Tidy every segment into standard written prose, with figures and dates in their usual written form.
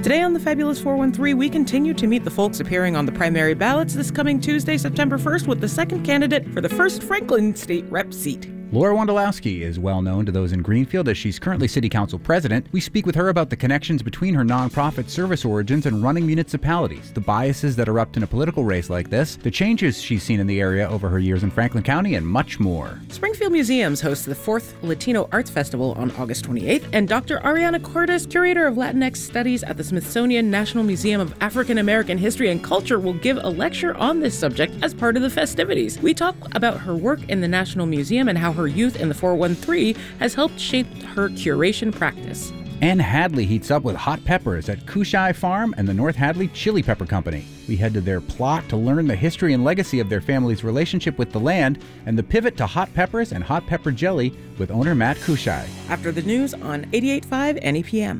Today on the Fabulous 413, we continue to meet the folks appearing on the primary ballots this coming Tuesday, September 1st, with the second candidate for the 1st Franklin State Rep seat. Laura Wondolowski is well known to those in Greenfield as she's currently City Council President. We speak with her about the connections between her nonprofit service origins and running municipalities, the biases that erupt in a political race like this, the changes she's seen in the area over her years in Franklin County, and much more. Springfield Museums hosts the 4th Latino Arts Festival on August 28th, and Dr. Ariana Cordes, curator of Latinx Studies at the Smithsonian National Museum of African American History and Culture, will give a lecture on this subject as part of the festivities. We talk about her work in the National Museum and how her youth in the 413 has helped shape her curation practice. Ann Hadley heats up with hot peppers at Kushai Farm and the North Hadley Chili Pepper Company. We head to their plot to learn the history and legacy of their family's relationship with the land and the pivot to hot peppers and hot pepper jelly with owner Matt Kushai. After the news on 88.5 NEPM.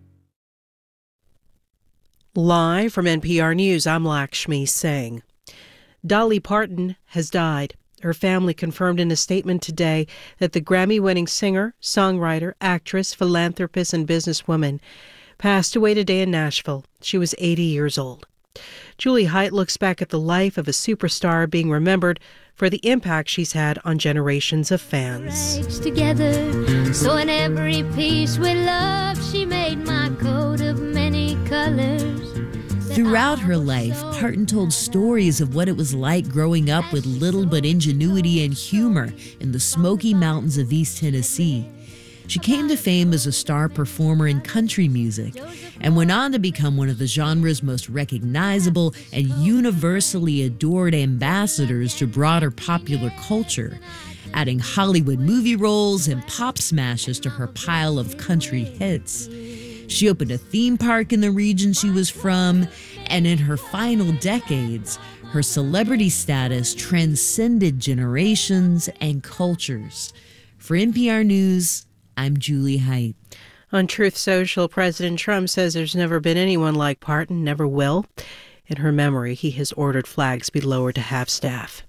Live from NPR News, I'm Lakshmi Singh. Dolly Parton has died. Her family confirmed in a statement today that the Grammy-winning singer, songwriter, actress, philanthropist, and businesswoman passed away today in Nashville. She was 80 years old. Julie Height looks back at the life of a superstar being remembered for the impact she's had on generations of fans. Together, so in every piece with love, she made my coat of many colors. Throughout her life, Parton told stories of what it was like growing up with little but ingenuity and humor in the Smoky Mountains of East Tennessee. She came to fame as a star performer in country music and went on to become one of the genre's most recognizable and universally adored ambassadors to broader popular culture, adding Hollywood movie roles and pop smashes to her pile of country hits. She opened a theme park in the region she was from, and in her final decades, her celebrity status transcended generations and cultures. For NPR News, I'm Julie Height. On Truth Social, President Trump says there's never been anyone like Parton, never will. In her memory, he has ordered flags be lowered to half-staff.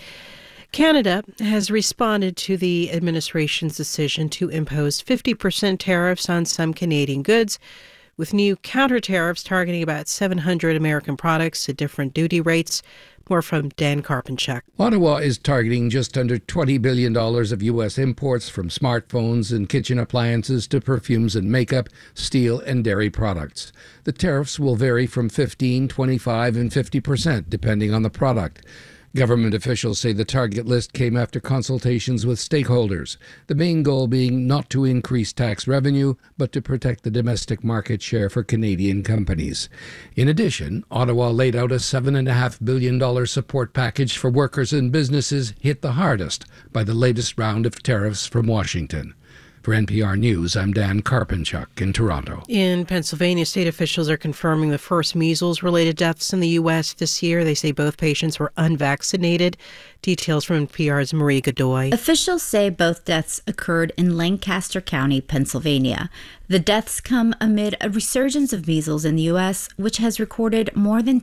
Canada has responded to the administration's decision to impose 50% tariffs on some Canadian goods, with new counter-tariffs targeting about 700 American products at different duty rates. More from Dan Karpenchuk. Ottawa is targeting just under $20 billion of U.S. imports, from smartphones and kitchen appliances to perfumes and makeup, steel and dairy products. The tariffs will vary from 15%, 25%, and 50%, depending on the product. Government officials say the target list came after consultations with stakeholders, the main goal being not to increase tax revenue, but to protect the domestic market share for Canadian companies. In addition, Ottawa laid out a $7.5 billion support package for workers and businesses hit the hardest by the latest round of tariffs from Washington. For NPR News, I'm Dan Karpenchuk in Toronto. In Pennsylvania, state officials are confirming the first measles-related deaths in the U.S. this year. They say both patients were unvaccinated. Details from NPR's Marie Godoy. Officials say both deaths occurred in Lancaster County, Pennsylvania. The deaths come amid a resurgence of measles in the U.S., which has recorded more than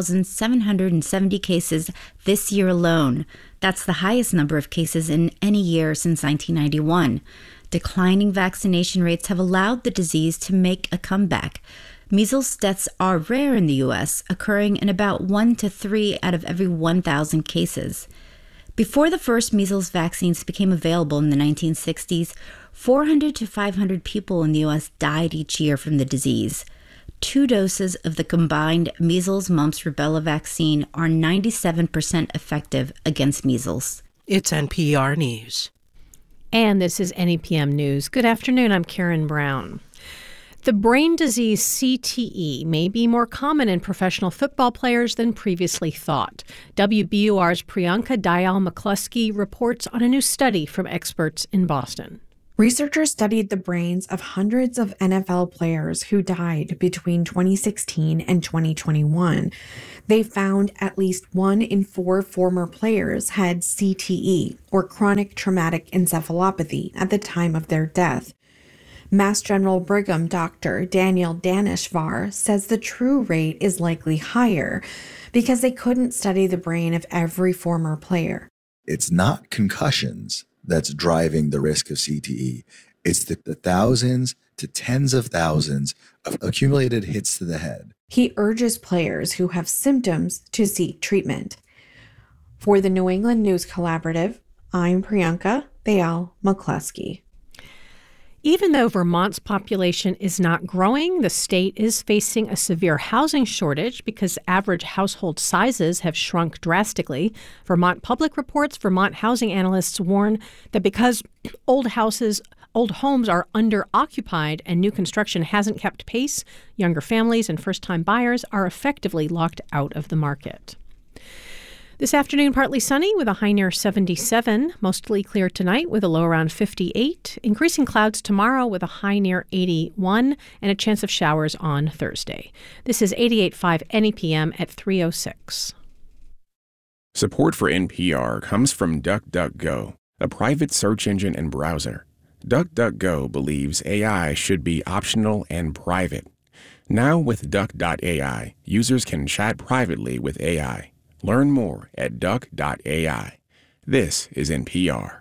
2,770 cases this year alone. That's the highest number of cases in any year since 1991. Declining vaccination rates have allowed the disease to make a comeback. Measles deaths are rare in the U.S., occurring in about 1 to 3 out of every 1,000 cases. Before the first measles vaccines became available in the 1960s, 400 to 500 people in the U.S. died each year from the disease. 2 doses of the combined measles, mumps, rubella vaccine are 97% effective against measles. It's NPR News. And this is NEPM News. Good afternoon, I'm Karen Brown. The brain disease CTE may be more common in professional football players than previously thought. WBUR's Priyanka Dayal McCluskey reports on a new study from experts in Boston. Researchers studied the brains of hundreds of NFL players who died between 2016 and 2021. They found at least 1 in 4 former players had CTE, or chronic traumatic encephalopathy, at the time of their death. Mass General Brigham Dr. Daniel Daneshvar says the true rate is likely higher because they couldn't study the brain of every former player. It's not concussions that's driving the risk of CTE. It's the thousands, to tens of thousands of accumulated hits to the head. He urges players who have symptoms to seek treatment. For the New England News Collaborative, I'm Priyanka Dayal McCluskey. Even though Vermont's population is not growing, the state is facing a severe housing shortage because average household sizes have shrunk drastically. Vermont Public reports Vermont housing analysts warn that because old homes are under-occupied and new construction hasn't kept pace, younger families and first-time buyers are effectively locked out of the market. This afternoon, partly sunny with a high near 77. Mostly clear tonight with a low around 58. Increasing clouds tomorrow with a high near 81 and a chance of showers on Thursday. This is 88.5 NEPM at 3:06. Support for NPR comes from DuckDuckGo, a private search engine and browser. DuckDuckGo believes AI should be optional and private. Now with Duck.ai, users can chat privately with AI. Learn more at duck.ai. This is NPR.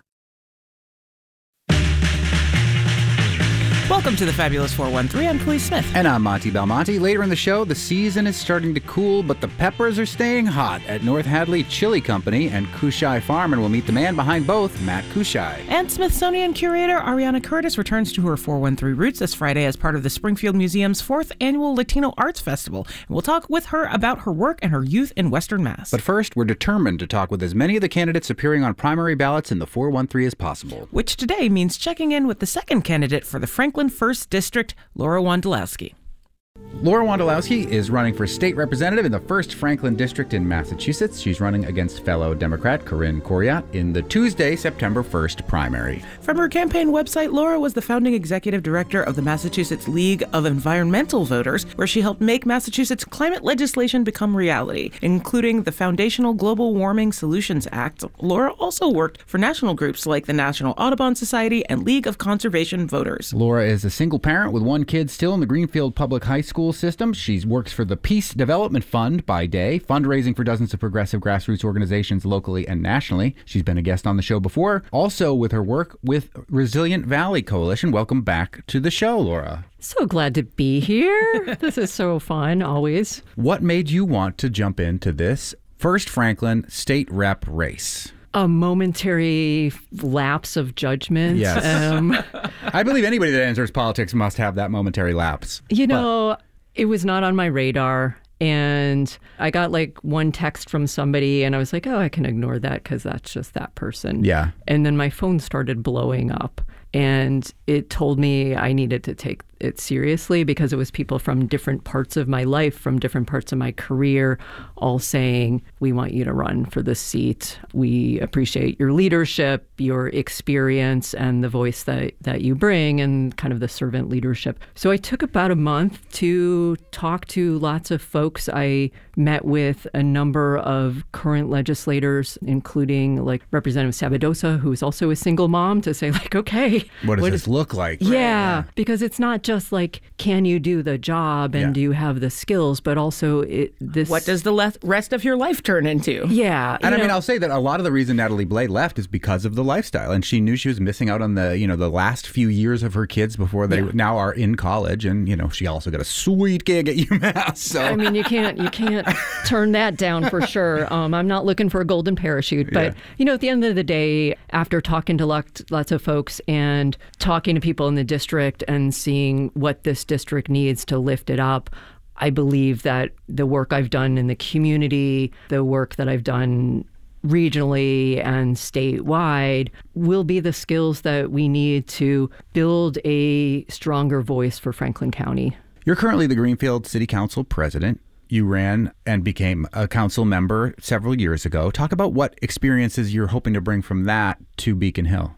Welcome to the Fabulous 413. I'm Khalil Smith. And I'm Monty Belmonte. Later in the show, the season is starting to cool, but the peppers are staying hot at North Hadley Chili Company and Kushai Farm, and we'll meet the man behind both, Matt Kushai. And Smithsonian curator Ariana Curtis returns to her 413 roots this Friday as part of the Springfield Museum's 4th annual Latino Arts Festival. And we'll talk with her about her work and her youth in Western Mass. But first, we're determined to talk with as many of the candidates appearing on primary ballots in the 413 as possible. Which today means checking in with the second candidate for the Franklin 1st District, Laura Wondolowski. Laura Wondolowski is running for state representative in the 1st Franklin District in Massachusetts. She's running against fellow Democrat Corinne Coriat in the Tuesday, September 1st primary. From her campaign website, Laura was the founding executive director of the Massachusetts League of Environmental Voters, where she helped make Massachusetts climate legislation become reality, including the Foundational Global Warming Solutions Act. Laura also worked for national groups like the National Audubon Society and League of Conservation Voters. Laura is a single parent with one kid still in the Greenfield Public High School system. She works for the Peace Development Fund by day, fundraising for dozens of progressive grassroots organizations locally and nationally. She's been a guest on the show before, also with her work with Resilient Valley Coalition. Welcome back to the show, Laura. So glad to be here. This is so fun, always. What made you want to jump into this 1st Franklin state rep race? A momentary lapse of judgment. Yes. I believe anybody that enters politics must have that momentary lapse. It was not on my radar. And I got like one text from somebody and I was like, oh, I can ignore that because that's just that person. Yeah. And then my phone started blowing up and it told me I needed to take it seriously because it was people from different parts of my life, from different parts of my career, all saying, we want you to run for this seat. We appreciate your leadership, your experience, and the voice that you bring and kind of the servant leadership. So I took about a month to talk to lots of folks. I met with a number of current legislators, including like Representative Sabadosa, who is also a single mom, to say like, okay, what does this look like? Yeah, because it's not just like, can you do the job and do you have the skills, but also what does the rest of your life turn into? Yeah. And I'll say that a lot of the reason Natalie Blais left is because of the lifestyle. And she knew she was missing out on the last few years of her kids before they now are in college. And, she also got a sweet gig at UMass. So I mean, you can't turn that down for sure. I'm not looking for a golden parachute. But, at the end of the day, after talking to lots of folks and talking to people in the district and seeing what this district needs to lift it up, I believe that the work I've done in the community, the work that I've done regionally and statewide will be the skills that we need to build a stronger voice for Franklin County. You're currently the Greenfield City Council president. You ran and became a council member several years ago. Talk about what experiences you're hoping to bring from that to Beacon Hill.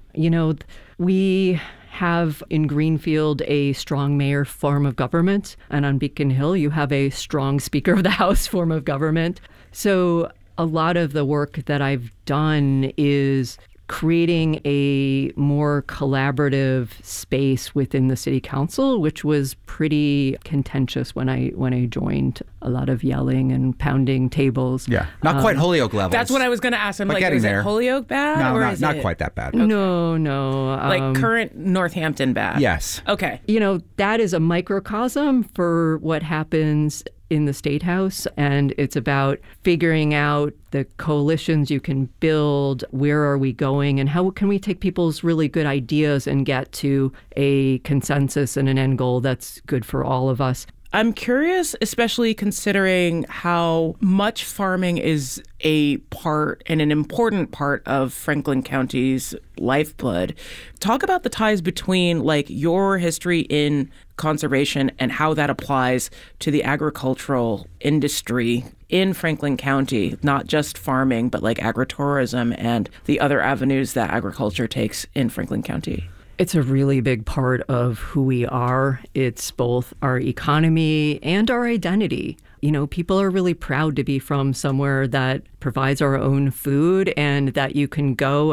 We have in Greenfield a strong mayor form of government, and on Beacon Hill you have a strong Speaker of the House form of government. So a lot of the work that I've done is creating a more collaborative space within the city council, which was pretty contentious when I joined. A lot of yelling and pounding tables. Yeah, not quite Holyoke levels. That's what I was going to ask. I'm but like, is there. it Holyoke bad? No, or not quite that bad. Okay. No. Like current Northampton bad? Yes. Okay. That is a microcosm for what happens in the State House, and it's about figuring out the coalitions you can build, where are we going, and how can we take people's really good ideas and get to a consensus and an end goal that's good for all of us. I'm curious, especially considering how much farming is a part and an important part of Franklin County's lifeblood. Talk about the ties between your history in conservation and how that applies to the agricultural industry in Franklin County, not just farming, but agritourism and the other avenues that agriculture takes in Franklin County. It's a really big part of who we are. It's both our economy and our identity. People are really proud to be from somewhere that provides our own food and that you can go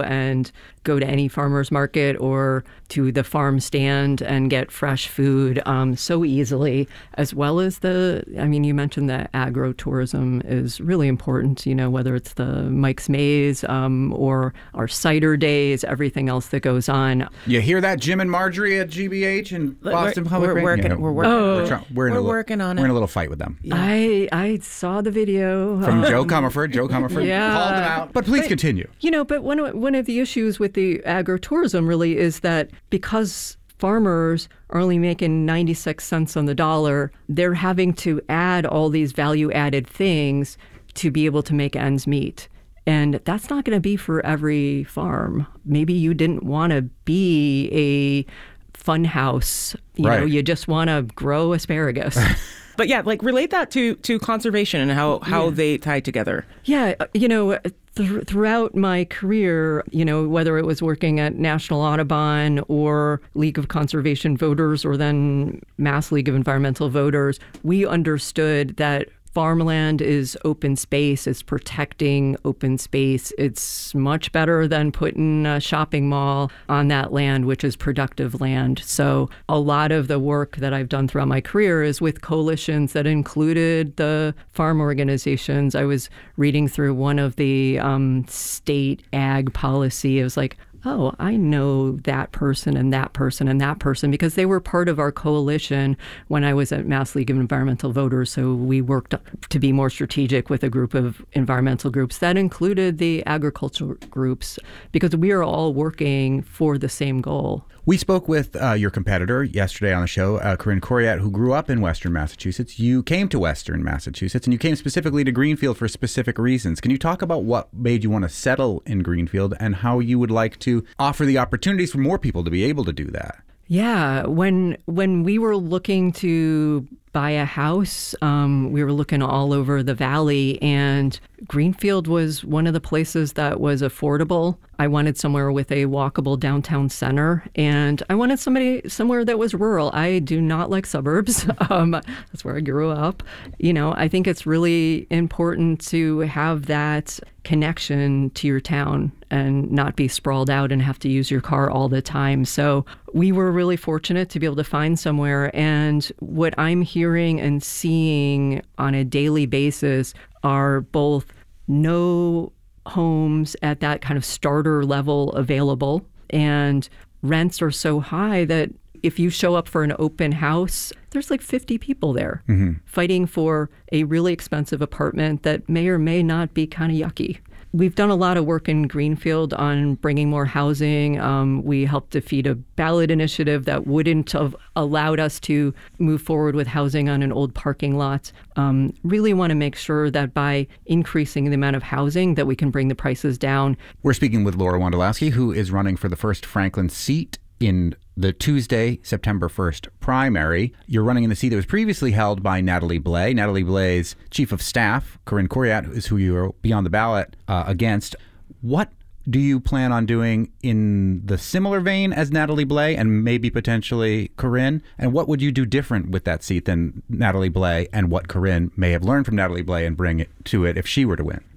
to any farmer's market or to the farm stand and get fresh food so easily, as well as you mentioned that agro-tourism is really important, whether it's the Mike's Maze or our cider days, everything else that goes on. You hear that, Jim and Marjorie at GBH and Boston Public Radio? We're working on it. We're in a little fight with them. Yeah. I saw the video. From Joe Comerford. Joe Comerford called them out. But please continue. But one of the issues with the agritourism really is that because farmers are only making 96 cents on the dollar, they're having to add all these value-added things to be able to make ends meet. And that's not going to be for every farm. Maybe you didn't want to be a fun house. You just want to grow asparagus. But yeah, relate that to conservation and how they tie together. Yeah, throughout my career, whether it was working at National Audubon or League of Conservation Voters or then Mass League of Environmental Voters, we understood that farmland is open space. It's protecting open space. It's much better than putting a shopping mall on that land, which is productive land. So a lot of the work that I've done throughout my career is with coalitions that included the farm organizations. I was reading through one of the state ag policy. It was like, oh, I know that person and that person and that person because they were part of our coalition when I was at Mass League of Environmental Voters. So we worked to be more strategic with a group of environmental groups that included the agricultural groups because we are all working for the same goal. We spoke with your competitor yesterday on the show, Corinne Coriat, who grew up in Western Massachusetts. You came to Western Massachusetts, and you came specifically to Greenfield for specific reasons. Can you talk about what made you want to settle in Greenfield and how you would like to offer the opportunities for more people to be able to do that? Yeah, when we were looking to buy a house, we were looking all over the valley, and Greenfield was one of the places that was affordable. I wanted somewhere with a walkable downtown center, and I wanted somewhere that was rural. I do not like suburbs. That's where I grew up. I think it's really important to have that connection to your town and not be sprawled out and have to use your car all the time. So we were really fortunate to be able to find somewhere. And what I'm hearing and seeing on a daily basis are both no homes at that kind of starter level available, and rents are so high that if you show up for an open house, there's 50 people there fighting for a really expensive apartment that may or may not be kind of yucky. We've done a lot of work in Greenfield on bringing more housing. We helped defeat a ballot initiative that wouldn't have allowed us to move forward with housing on an old parking lot. Really want to make sure that by increasing the amount of housing that we can bring the prices down. We're speaking with Laura Wondolowski, who is running for the 1st Franklin seat in the Tuesday, September 1st primary. You're running in the seat that was previously held by Natalie Blais. Natalie Blais' chief of staff, Corinne Coriat, is who you will be on the ballot against. What do you plan on doing in the similar vein as Natalie Blais and maybe potentially Corinne? And what would you do different with that seat than Natalie Blais and what Corinne may have learned from Natalie Blais and bring it to it if she were to win?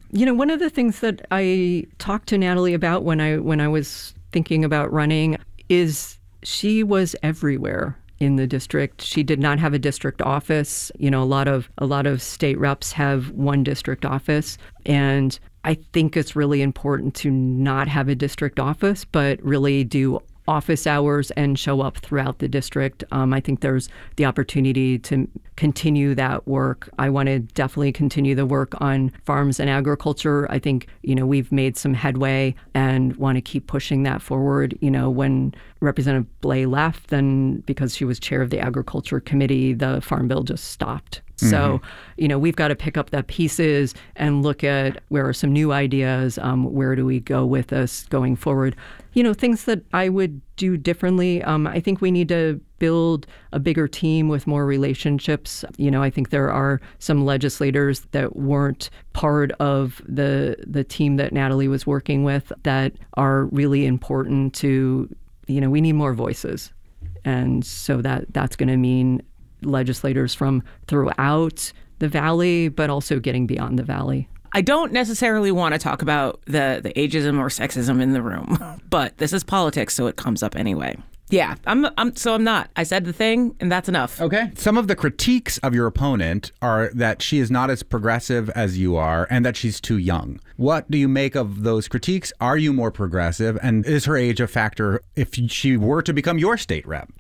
One of the things that I talked to Natalie about when I was thinking about running is she was everywhere in the district. She did not have a district office. A lot of state reps have one district office, and I think it's really important to not have a district office, but really do office hours and show up throughout the district. I think there's the opportunity to continue that work. I want to definitely continue the work on farms and agriculture. I think, we've made some headway and want to keep pushing that forward. When Representative Blais left, then because she was chair of the Agriculture Committee, the Farm Bill just stopped. So, we've got to pick up the pieces and look at where are some new ideas, where do we go with this going forward. Things that I would do differently. I think we need to build a bigger team with more relationships. I think there are some legislators that weren't part of the team that Natalie was working with that are really important to, we need more voices. And so that's going to mean legislators from throughout the valley, but also getting beyond the valley. I don't necessarily want to talk about the ageism or sexism in the room, but this is politics, so it comes up anyway. Yeah, I'm not. I said the thing, and that's enough. Okay. Some of the critiques of your opponent are that she is not as progressive as you are and that she's too young. What do you make of those critiques? Are you more progressive? And is her age a factor if she were to become your state rep?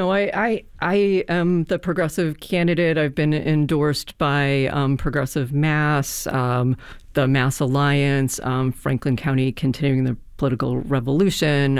I am the progressive candidate. I've been endorsed by Progressive Mass, the Mass Alliance, Franklin County Continuing the Political Revolution.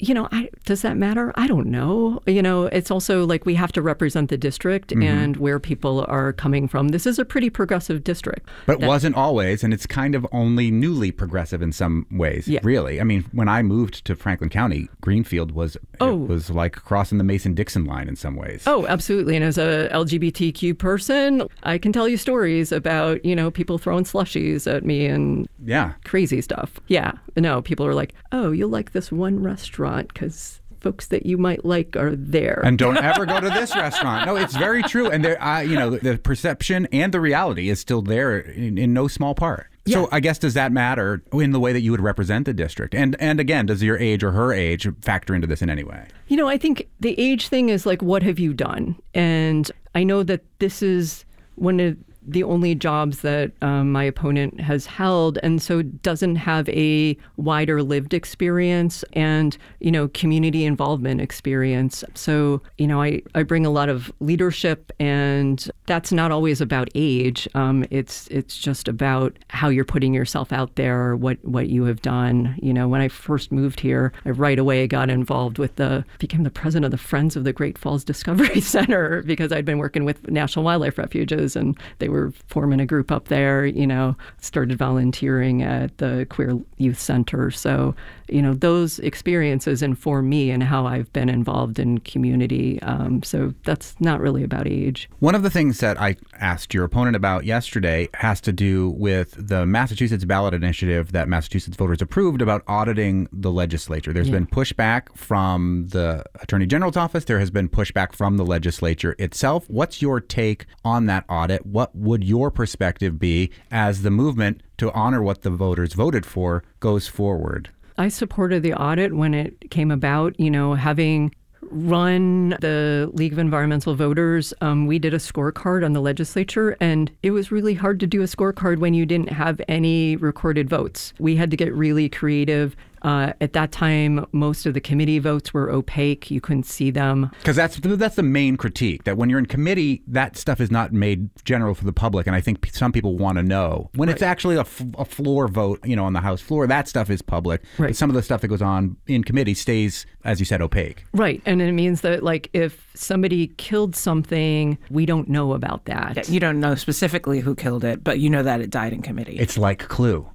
Does that matter? I don't know. It's also like we have to represent the district and where people are coming from. This is a pretty progressive district. But wasn't always, and it's kind of only newly progressive in some ways, really. I mean, when I moved to Franklin County, Greenfield was like crossing the Mason-Dixon line in some ways. Oh, absolutely. And as a LGBTQ person, I can tell you stories about, people throwing slushies at me and crazy stuff. Yeah. No, people are like, oh, you'll like this one restaurant because folks that you might like are there. And don't ever go to this restaurant. No, it's very true. And there, the perception and the reality is still there in no small part. Yeah. So I guess, does that matter in the way that you would represent the district? And again, does your age or her age factor into this in any way? I think the age thing is like, what have you done? And I know that this is one of the only jobs that my opponent has held, and so doesn't have a wider lived experience and, community involvement experience. So, I bring a lot of leadership, and that's not always about age. It's just about how you're putting yourself out there, what you have done. When I first moved here, I right away got involved with became the president of the Friends of the Great Falls Discovery Center because I'd been working with National Wildlife Refuges, and they were forming a group up there, started volunteering at the Queer Youth Center. So, those experiences inform me and how I've been involved in community. So that's not really about age. One of the things that I asked your opponent about yesterday has to do with the Massachusetts ballot initiative that Massachusetts voters approved about auditing the legislature. There's been pushback from the Attorney General's office. There has been pushback from the legislature itself. What's your take on that audit? What would your perspective be as the movement to honor what the voters voted for goes forward? I supported the audit when it came about. Having run the League of Environmental Voters, we did a scorecard on the legislature, and it was really hard to do a scorecard when you didn't have any recorded votes. We had to get really creative. At that time, most of the committee votes were opaque. You couldn't see them. Because that's the main critique, that when you're in committee, that stuff is not made general for the public. And I think some people want to know. When it's actually a floor vote, on the House floor, that stuff is public. Right. But some of the stuff that goes on in committee stays, as you said, opaque. Right. And it means that, if somebody killed something, we don't know about that. Yeah, you don't know specifically who killed it, but you know that it died in committee. It's like Clue.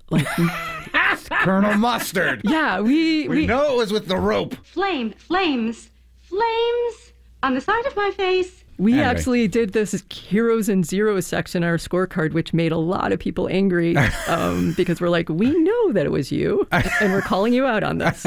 Colonel Mustard. Yeah, we know it was with the rope. Flames on the side of my face. We Anyway. actually did this heroes and zeros section on our scorecard, which made a lot of people angry because we're like, we know that it was you and we're calling you out on this.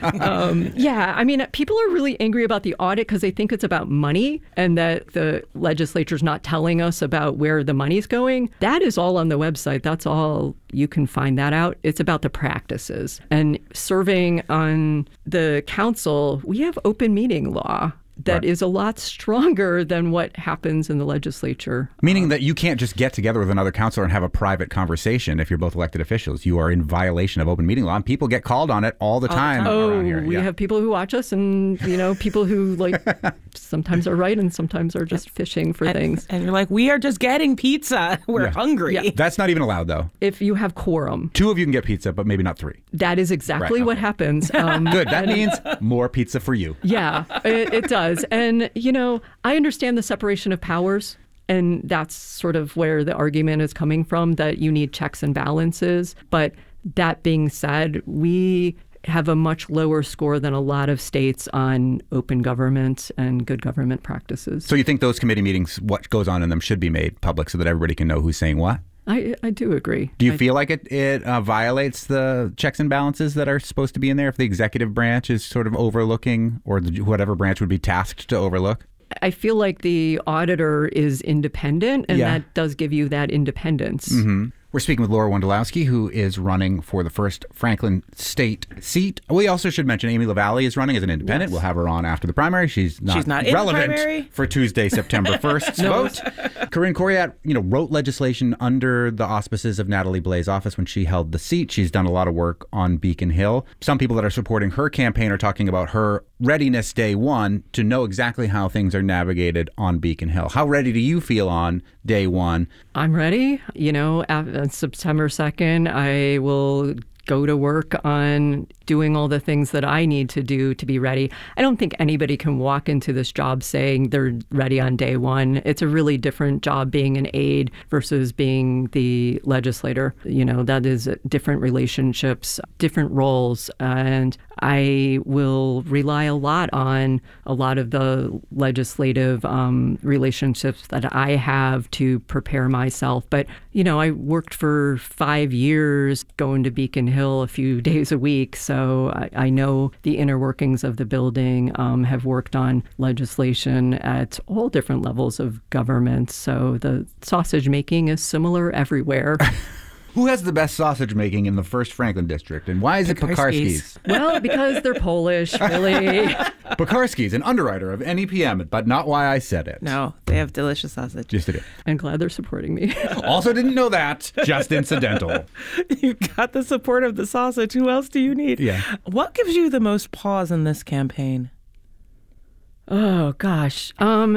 Yeah, I mean, people are really angry about the audit because they think it's about money and that the legislature's not telling us about where the money's going. That is all on the website. That's all. You can find that out. It's about the practices. And serving on the council, we have open meeting law that is a lot stronger than what happens in the legislature. Meaning that you can't just get together with another counselor and have a private conversation if you're both elected officials. You are in violation of open meeting law, and people get called on it all the time around here. We have people who watch us and, people who sometimes are right and sometimes are just fishing for things. And you're like, we are just getting pizza. We're hungry. Yeah. That's not even allowed, though. If you have quorum. 2 of you can get pizza, but maybe not 3. That is exactly what happens. Good. That means more pizza for you. Yeah, it does. And, I understand the separation of powers. And that's sort of where the argument is coming from, that you need checks and balances. But that being said, we have a much lower score than a lot of states on open government and good government practices. So you think those committee meetings, what goes on in them, should be made public so that everybody can know who's saying what? I do agree. Do you feel like it violates the checks and balances that are supposed to be in there if the executive branch is sort of overlooking, or whatever branch would be tasked to overlook? I feel like the auditor is independent, and that does give you that independence. Mm-hmm. We're speaking with Laura Wondolowski, who is running for the 1st Franklin State seat. We also should mention Amy LaValle is running as an independent. Yes. We'll have her on after the primary. She's not relevant for Tuesday, September 1st's vote. Corinne Coriat, wrote legislation under the auspices of Natalie Blais' office when she held the seat. She's done a lot of work on Beacon Hill. Some people that are supporting her campaign are talking about her readiness day one to know exactly how things are navigated on Beacon Hill. How ready do you feel on day one? I'm ready. On September 2nd, I will go to work on doing all the things that I need to do to be ready. I don't think anybody can walk into this job saying they're ready on day one. It's a really different job being an aide versus being the legislator. That is different relationships, different roles. And I will rely a lot on a lot of the legislative relationships that I have to prepare myself. But, I worked for 5 years going to Beacon Hill a few days a week. So I know the inner workings of the building, have worked on legislation at all different levels of government. So the sausage making is similar everywhere. Who has the best sausage making in the 1st Franklin District, and why is it Pekarsky's? Well, because they're Polish, really. Pekarsky's, an underwriter of NEPM, but not why I said it. No, they have delicious sausage. Just to do. I'm glad they're supporting me. Also didn't know that. Just incidental. You got the support of the sausage. Who else do you need? Yeah. What gives you the most pause in this campaign? Oh, gosh.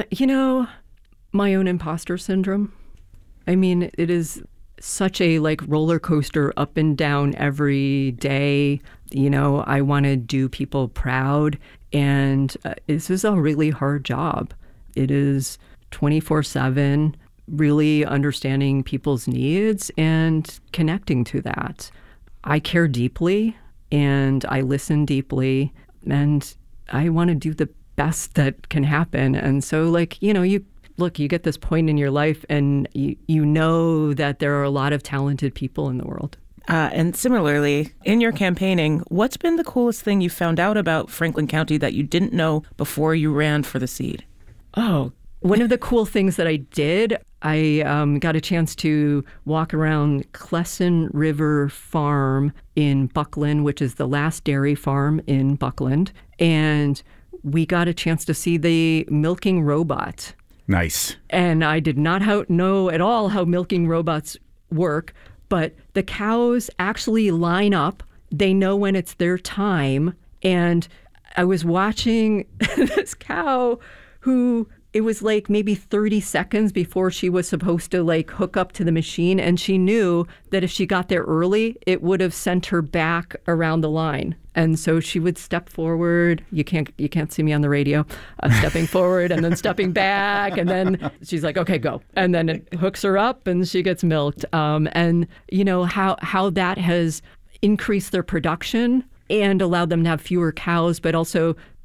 My own imposter syndrome. I mean, it is such a roller coaster up and down every day. I want to do people proud. And this is a really hard job. It is 24/7, really understanding people's needs and connecting to that. I care deeply and I listen deeply, and I want to do the best that can happen. And so you get this point in your life and you know that there are a lot of talented people in the world. And similarly, in your campaigning, what's been the coolest thing you found out about Franklin County that you didn't know before you ran for the seat? Oh, one of the cool things that I did, I got a chance to walk around Clesson River Farm in Buckland, which is the last dairy farm in Buckland. And we got a chance to see the milking robot. Nice. And I did not know at all how milking robots work, but the cows actually line up. They know when it's their time. And I was watching this cow who, it was maybe 30 seconds before she was supposed to hook up to the machine. And she knew that if she got there early, it would have sent her back around the line. And so she would step forward. You can't see me on the radio, stepping forward and then stepping back. And then she's like, okay, go. And then it hooks her up and she gets milked. And how that has increased their production and allowed them to have fewer cows, but also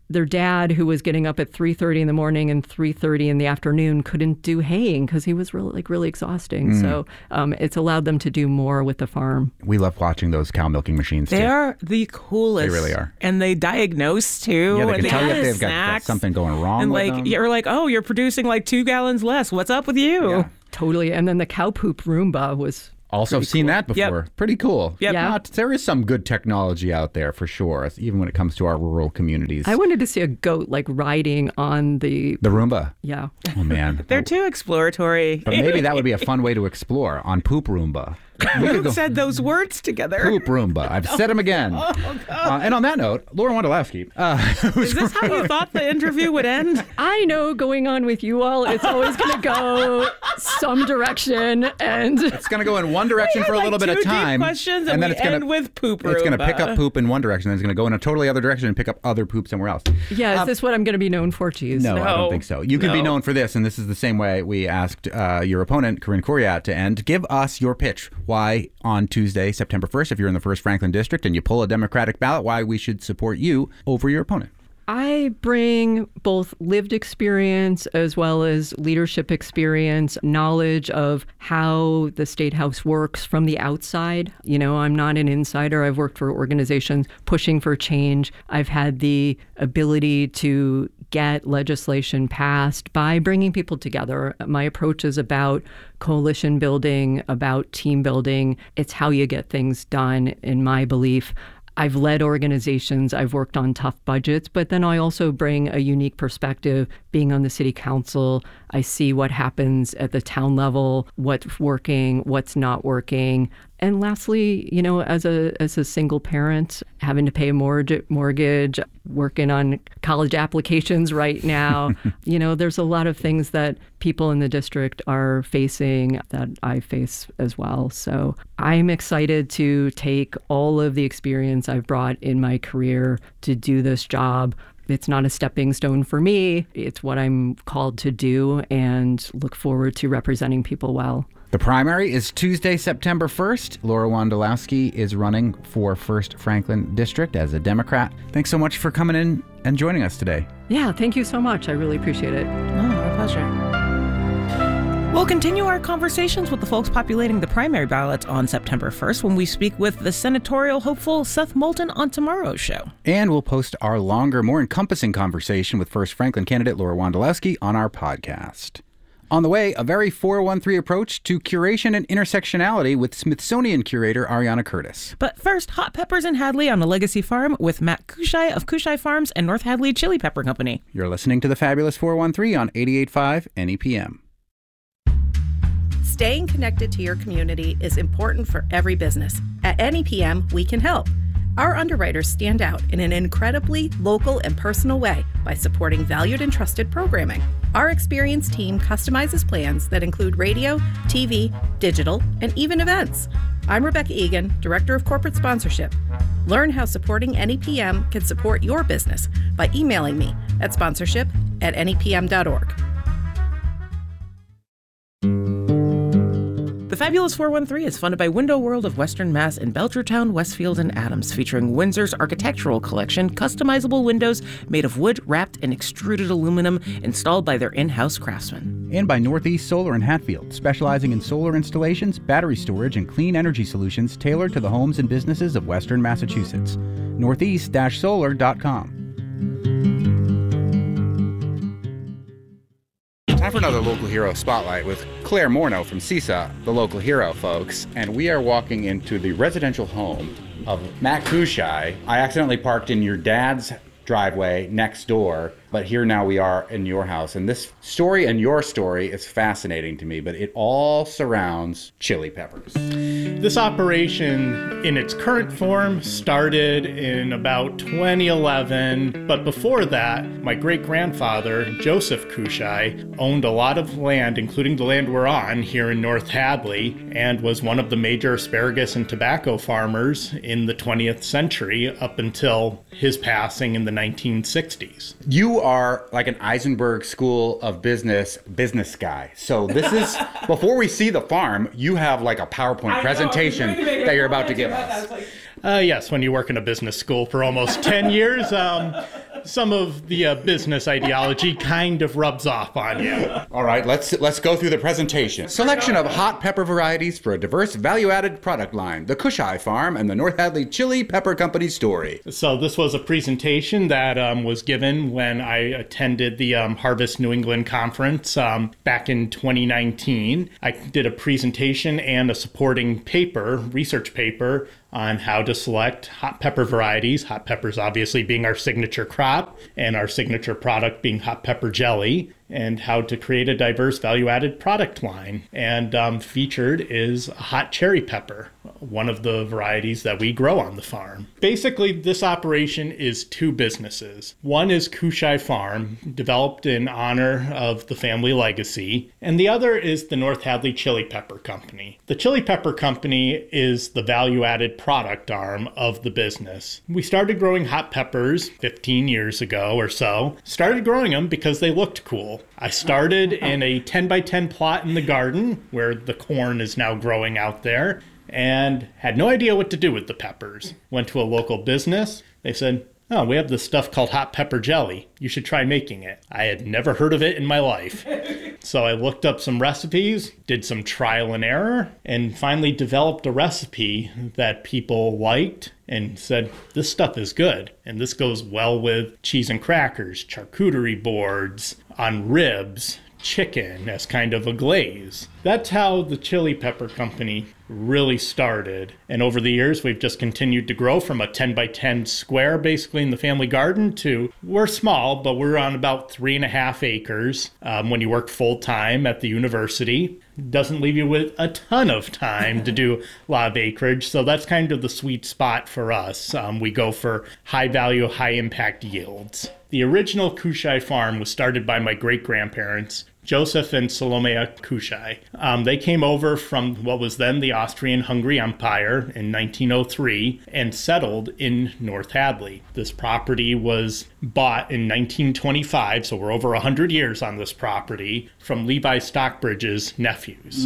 their dad, who was getting up at 3:30 in the morning and 3:30 in the afternoon, couldn't do haying because he was really exhausting. So it's allowed them to do more with the farm. We love watching those cow milking machines, They too. are the coolest. They really are. And they diagnose, too. Yeah, they and can tell you if they've got snacks. something going wrong And with them. you're like, oh, you're producing like 2 gallons less. What's up with you? Yeah. Totally. And then the cow poop Roomba was Also seen that before. Yep. Pretty cool. Yep. Yeah. There is some good technology out there for sure, even when it comes to our rural communities. I wanted to see a goat like riding on the Roomba. Yeah. Oh, man. They're too exploratory. But maybe that would be a fun way to explore on Poop Roomba. We could Who go said those words together? Poop Roomba. I've said them again. And on that note, Laura Wondolowski. Is this how you thought the interview would end? I know going on with you all, it's always going to go some direction. And it's going to go in one direction for a little bit of time. Questions and then it's we going end with poop It's going to pick Roomba. up poop in one direction, then it's going to go in a totally other direction and pick up other poop somewhere else. yeah, is this what I'm going to be known for, Cheese? No, I don't think so. You can be No. known for this, and this is the same way we asked your opponent, Corinne Coriat, to end. Give us your pitch. Why on Tuesday, September 1st, if you're in the 1st Franklin District and you pull a Democratic ballot, why we should support you over your opponent. I bring both lived experience as well as leadership experience, knowledge of how the State House works from the outside. You know, I'm not an insider. I've worked for organizations pushing for change. I've had the ability to get legislation passed by bringing people together. My approach is about coalition building, about team building. It's how you get things done, in my belief. I've led organizations, I've worked on tough budgets, but then I also bring a unique perspective. Being on the city council, I see what happens at the town level, what's working, what's not working. And lastly, you know, as a single parent, having to pay a mortgage, working on college applications right now, you know, there's a lot of things that people in the district are facing that I face as well. So I'm excited to take all of the experience I've brought in my career to do this job. It's not a stepping stone for me. It's what I'm called to do, and look forward to representing people well. The primary is Tuesday, September 1st. Laura Wondolowski is running for 1st Franklin District as a Democrat. Thanks so much for coming in and joining us today. Yeah, thank you so much. I really appreciate it. Oh, my pleasure. We'll continue our conversations with the folks populating the primary ballots on September 1st when we speak with the senatorial hopeful Seth Moulton on tomorrow's show. And we'll post our longer, more encompassing conversation with 1st Franklin candidate Laura Wondolowski on our podcast. On the way, a very 413 approach to curation and intersectionality with Smithsonian curator Ariana Curtis. But first, hot peppers in Hadley on a legacy farm with Matt Kushai of Kushai Farms and North Hadley Chili Pepper Company. You're listening to the Fabulous 413 on 88.5 NEPM. Staying connected to your community is important for every business. At NEPM, we can help. Our underwriters stand out in an incredibly local and personal way by supporting valued and trusted programming. Our experienced team customizes plans that include radio, TV, digital, and even events. I'm Rebecca Egan, Director of Corporate Sponsorship. Learn how supporting NEPM can support your business by emailing me at sponsorship@nepm.org. The Fabulous 413 is funded by Window World of Western Mass in Belchertown, Westfield, and Adams, featuring Windsor's architectural collection, customizable windows made of wood wrapped in extruded aluminum, installed by their in-house craftsmen. And by Northeast Solar in Hatfield, specializing in solar installations, battery storage, and clean energy solutions tailored to the homes and businesses of Western Massachusetts. Northeast-solar.com. Time for another Local Hero Spotlight with Claire Morneau from CISA, the Local Hero, folks. And we are walking into the residential home of Matt Kushai. I accidentally parked in your dad's driveway next door, but here now we are in your house. And this story and your story is fascinating to me, but it all surrounds chili peppers. This operation in its current form started in about 2011, but before that, my great-grandfather, Joseph Kushai, owned a lot of land, including the land we're on here in North Hadley, and was one of the major asparagus and tobacco farmers in the 20th century up until his passing in the 1960s. You are like an Eisenberg School of Business guy. So this is, before we see the farm, you have like a PowerPoint presentation that you're about to give us. Yes, when you work in a business school for almost 10 years. some of the business ideology kind of rubs off on you. All right, let's go through the presentation. Selection of hot pepper varieties for a diverse value-added product line. The Cushai Farm and the North Hadley Chili Pepper Company story. So this was a presentation that was given when I attended the Harvest New England Conference back in 2019. I did a presentation and a supporting paper, research paper, on how to select hot pepper varieties, hot peppers obviously being our signature crop, and our signature product being hot pepper jelly, and how to create a diverse value-added product line. And featured is a hot cherry pepper, one of the varieties that we grow on the farm. Basically, this operation is two businesses. One is Cushai Farm, developed in honor of the family legacy, and the other is the North Hadley Chili Pepper Company. The Chili Pepper Company is the value-added product arm of the business. We started growing hot peppers 15 years ago or so. Started growing them because they looked cool. I started in a 10 by 10 plot in the garden where the corn is now growing out there and had no idea what to do with the peppers. Went to a local business. They said, "Oh, we have this stuff called hot pepper jelly. You should try making it." I had never heard of it in my life. So I looked up some recipes, did some trial and error, and finally developed a recipe that people liked and said, this stuff is good. And this goes well with cheese and crackers, charcuterie boards, on ribs, chicken as kind of a glaze. That's how the Chili Pepper Company really started. And over the years, we've just continued to grow from a 10 by 10 square, basically in the family garden, to we're small, but we're on about 3.5 acres when you work full time at the university. Doesn't leave you with a ton of time to do a lot of acreage. So that's kind of the sweet spot for us. We go for high value, high impact yields. The original Cushai Farm was started by my great-grandparents, Joseph and Salomea Cushai. They came over from what was then the Austrian-Hungary Empire in 1903 and settled in North Hadley. This property was bought in 1925, so we're over 100 years on this property, from Levi Stockbridge's nephews.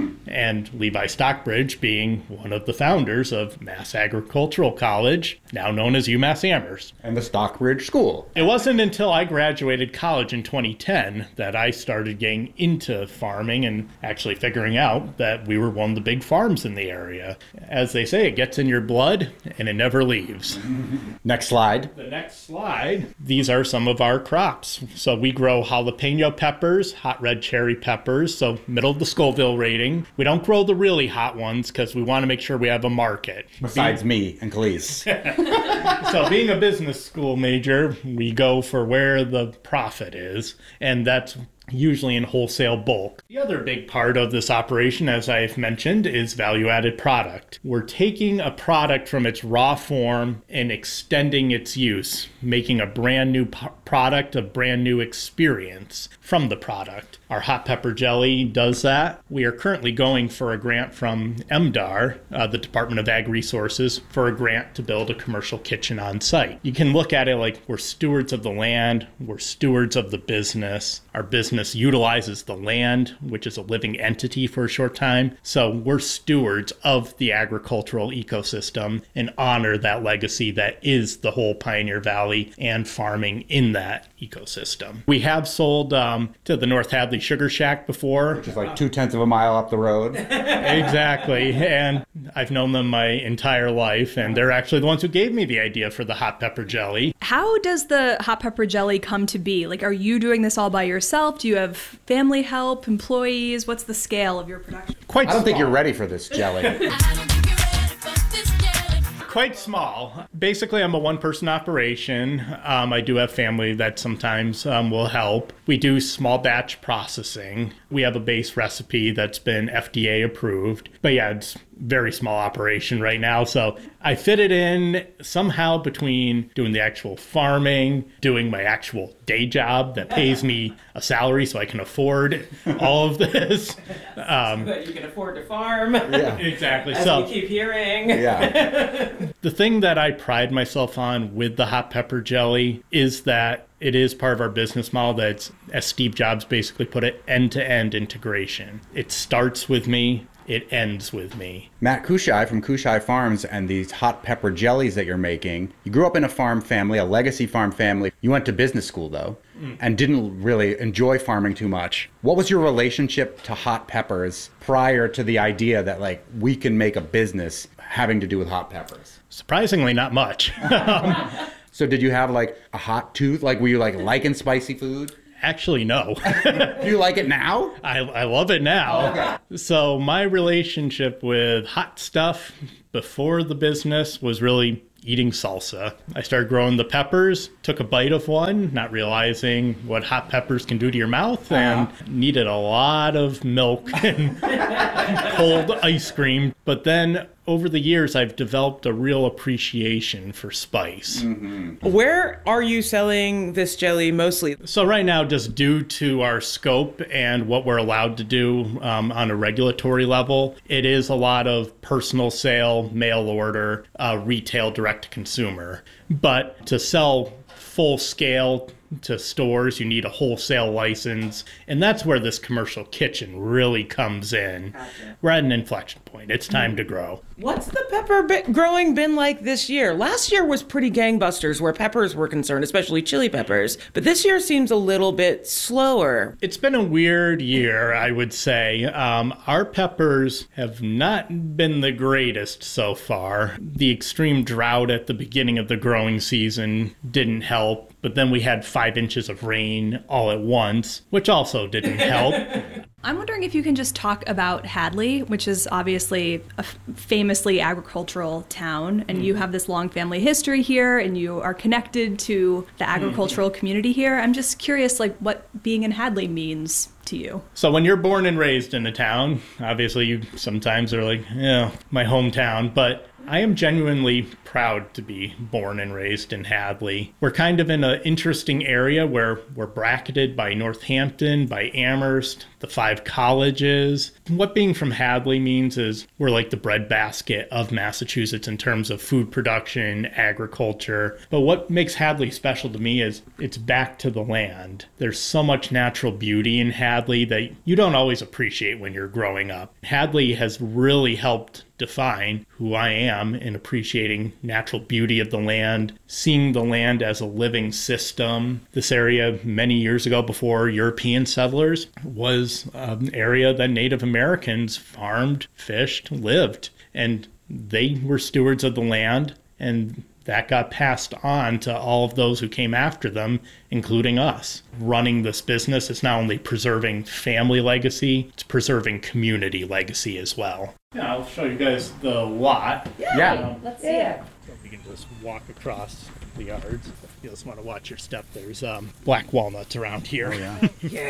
And Levi Stockbridge being one of the founders of Mass Agricultural College, now known as UMass Amherst. And the Stockbridge School. It wasn't until I graduated college in 2010 that I started getting into farming and actually figuring out that we were one of the big farms in the area. As they say, it gets in your blood and it never leaves. Next slide. The next slide, these are some of our crops. So we grow jalapeno peppers, hot red cherry peppers, so middle of the Scoville rating. We don't grow the really hot ones because we want to make sure we have a market. Besides me and Khalees. So being a business school major, we go for where the profit is, and that's usually in wholesale bulk. The other big part of this operation, as I've mentioned, is value-added product. We're taking a product from its raw form and extending its use, making a brand new product, a brand new experience from the product. Our hot pepper jelly does that. We are currently going for a grant from MDAR, the Department of Ag Resources, for a grant to build a commercial kitchen on site. You can look at it like we're stewards of the land, we're stewards of the business. Our business utilizes the land, which is a living entity for a short time. So we're stewards of the agricultural ecosystem and honor that legacy that is the whole Pioneer Valley and farming in that ecosystem. We have sold to the North Hadley Sugar Shack before. Which is like 0.2 of a mile up the road. Exactly. And I've known them my entire life, and they're actually the ones who gave me the idea for the hot pepper jelly. How does the hot pepper jelly come to be? Like, are you doing this all by yourself? Do you have family help, employees? What's the scale of your production? I don't think you're ready for this jelly. Quite small. Basically, I'm a one-person operation. I do have family that sometimes will help. We do small batch processing. We have a base recipe that's been FDA approved. But yeah, it's very small operation right now. So I fit it in somehow between doing the actual farming, doing my actual day job that pays me a salary so I can afford all of this. So that you can afford to farm. Yeah. Exactly. As so we keep hearing. Yeah. The thing that I pride myself on with the hot pepper jelly is that It is part of our business model that's, as Steve Jobs basically put it, end-to-end integration. It starts with me. It ends with me. Matt Kushai from Kushai Farms and these hot pepper jellies that you're making. You grew up in a farm family, a legacy farm family. You went to business school, though, and didn't really enjoy farming too much. What was your relationship to hot peppers prior to the idea that, like, we can make a business having to do with hot peppers? Surprisingly, not much. So did you have, like, a hot tooth? Like, were you, like, liking spicy food? Actually, no. Do you like it now? I love it now. Oh, okay. So my relationship with hot stuff before the business was really eating salsa. I started growing the peppers, took a bite of one, not realizing what hot peppers can do to your mouth, and needed a lot of milk and cold ice cream. But then over the years, I've developed a real appreciation for spice. Where are you selling this jelly mostly? So right now, just due to our scope and what we're allowed to do on a regulatory level, it is a lot of personal sale, mail order, retail, direct to consumer. But to sell full scale to stores, you need a wholesale license. And that's where this commercial kitchen really comes in. Gotcha. We're at an inflection point. It's time to grow. What's the pepper growing been like this year? Last year was pretty gangbusters where peppers were concerned, especially chili peppers. But this year seems a little bit slower. It's been a weird year, I would say. Our peppers have not been the greatest so far. The extreme drought at the beginning of the growing season didn't help. But then we had 5 inches of rain all at once, which also didn't help. I'm wondering if you can just talk about Hadley, which is obviously a famously agricultural town, and you have this long family history here, and you are connected to the agricultural community here. I'm just curious, like, what being in Hadley means to you. So when you're born and raised in a town, obviously you sometimes are like, yeah, my hometown, but I am genuinely proud to be born and raised in Hadley. We're kind of in an interesting area where we're bracketed by Northampton, by Amherst, the 5 colleges. What being from Hadley means is we're like the breadbasket of Massachusetts in terms of food production, agriculture. But what makes Hadley special to me is it's back to the land. There's so much natural beauty in Hadley that you don't always appreciate when you're growing up. Hadley has really helped define who I am in appreciating natural beauty of the land, seeing the land as a living system. This area many years ago, before European settlers, was an area that Native Americans farmed, fished, lived, and they were stewards of the land, and that got passed on to all of those who came after them, including us. Running this business is not only preserving family legacy, it's preserving community legacy as well. Yeah, I'll show you guys the lot. Yeah. Let's see it. So we can just walk across the yards. If you just want to watch your step, there's black walnuts around here. Oh, yeah.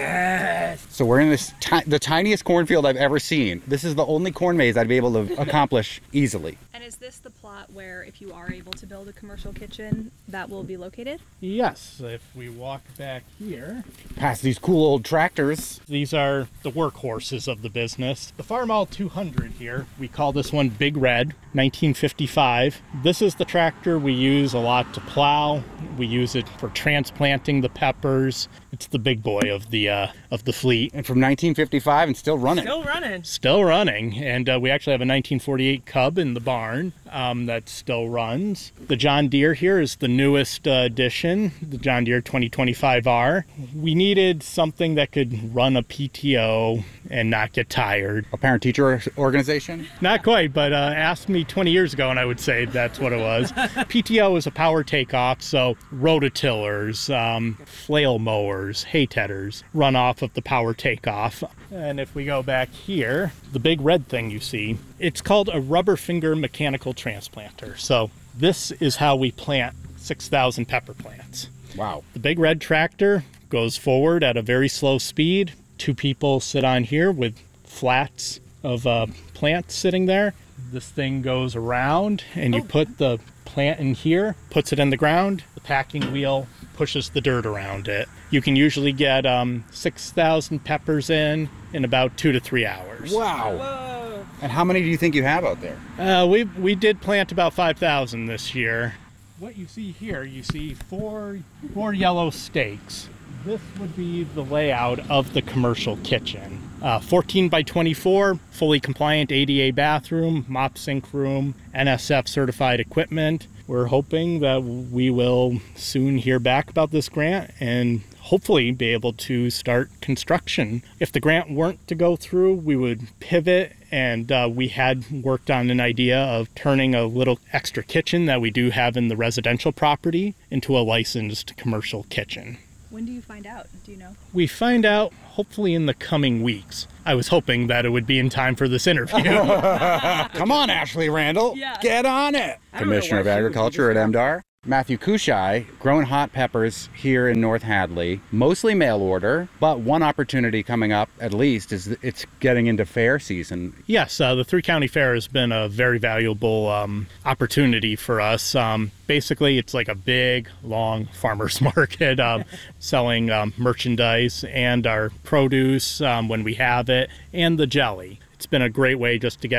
Yes. So we're in this the tiniest cornfield I've ever seen. This is the only corn maze I'd be able to accomplish easily. And is this the plot where, if you are able to build a commercial kitchen, that will be located? Yes. If we walk back here, past these cool old tractors. These are the workhorses of the business. The Farmall 200 here, we call this one Big Red, 1955. This is the tractor we use a lot to plow. We use it for transplanting the peppers. It's the big boy of the fleet. And from 1955 and still running. Still running. And we actually have a 1948 Cub in the barn that still runs. The John Deere here is the newest addition, the John Deere 2025R. We needed something that could run a PTO and not get tired. A parent-teacher organization? Not quite, but asked me 20 years ago and I would say that's what it was. PTO is a power takeoff, so rototillers, flail mowers, hay tedders run off of the power takeoff. And if we go back here, the big red thing you see, it's called a rubber finger mechanical transplanter. So this is how we plant 6,000 pepper plants. Wow. The big red tractor goes forward at a very slow speed. 2 people sit on here with flats of plants sitting there. This thing goes around and you put the plant in here, puts it in the ground. The packing wheel pushes the dirt around it. You can usually get 6,000 peppers in about 2 to 3 hours. Wow. Whoa. And how many do you think you have out there? We did plant about 5,000 this year. what you see here, you see four yellow stakes. This would be the layout of the commercial kitchen. 14 by 24, fully compliant ADA bathroom, mop sink room, NSF certified equipment. We're hoping that we will soon hear back about this grant and hopefully be able to start construction. If the grant weren't to go through, we would pivot, and we had worked on an idea of turning a little extra kitchen that we do have in the residential property into a licensed commercial kitchen. When do you find out? Do you know? We find out hopefully in the coming weeks. I was hoping that it would be in time for this interview. Come on, Ashley Randall. Yeah. Get on it. Commissioner of Agriculture at MDAR. Matthew Kushai, growing hot peppers here in North Hadley, mostly mail order, but one opportunity coming up at least is it's getting into fair season. Yes, the Three-County Fair has been a very valuable opportunity for us. Basically, it's like a big, long farmer's market selling merchandise and our produce when we have it, and the jelly. It's been a great way just to get